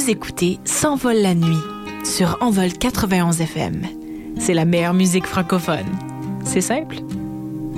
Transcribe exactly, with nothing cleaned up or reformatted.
Vous écoutez S'envole la nuit sur Envol quatre-vingt-onze F M. C'est la meilleure musique francophone. C'est simple.